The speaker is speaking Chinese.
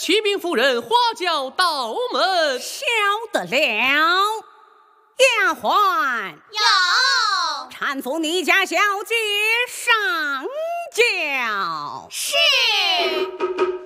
启禀夫人，花轿到门。 晓得了。丫鬟， 有。 搀扶你家小姐上轿。 是。